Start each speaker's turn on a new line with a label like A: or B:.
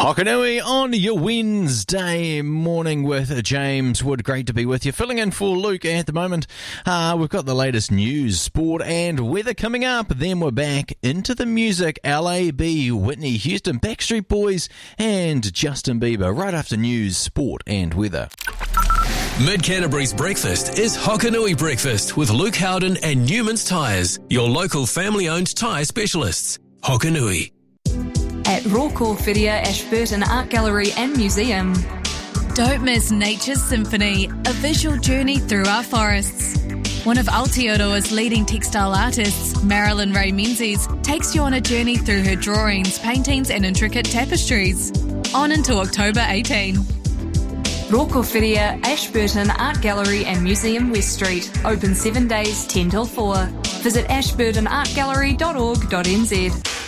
A: Hokanui on your Wednesday morning with James Wood. Great to be with you. Filling in for Luke at the moment. We've got the latest news, sport and weather coming up. Then we're back into the music. LAB, Whitney Houston, Backstreet Boys and Justin Bieber. Right after news, sport and weather.
B: Mid-Canterbury's breakfast is Hokanui Breakfast with Luke Howden and Newman's Tyres, your local family-owned tyre specialists. Hokanui.
C: At Rawcore Whiria, Ashburton Art Gallery and Museum.
D: Don't miss Nature's Symphony, a visual journey through our forests. One of Aotearoa's leading textile artists, Marilyn Ray Menzies, takes you on a journey through her drawings, paintings and intricate tapestries. On until October 18.
C: Rawcore Whiria, Ashburton Art Gallery and Museum West Street. Open 7 days, 10 till 4. Visit ashburtonartgallery.org.nz.